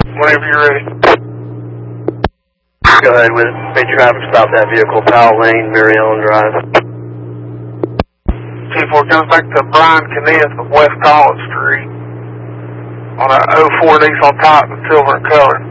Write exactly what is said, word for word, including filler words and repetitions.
Whenever you're ready. Go ahead with it. May traffic stop that vehicle, Powell Lane, Mary Ellen Drive. T four comes back to Brian Kenneth of West College Street on a oh four Nissan Titan, silver in color.